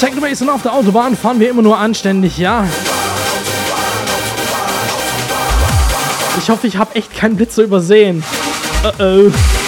Technobase und auf der Autobahn fahren wir immer nur anständig, ja. Ich hoffe, ich habe echt keinen Blitzer übersehen. Oh.